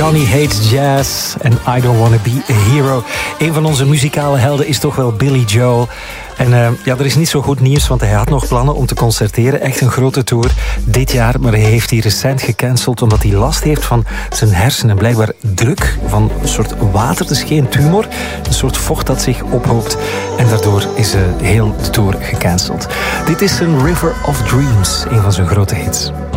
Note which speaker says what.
Speaker 1: Johnny Hates Jazz en I Don't Wanna Be a Hero. Een van onze muzikale helden is toch wel Billy Joel. En er is niet zo goed nieuws, want hij had nog plannen om te concerteren. Echt een grote tour dit jaar, maar hij heeft die recent gecanceld omdat hij last heeft van zijn hersenen. Blijkbaar druk van een soort water, dus geen tumor. Een soort vocht dat zich ophoopt. En daardoor is heel de tour gecanceld. Dit is een River of Dreams, een van zijn grote hits.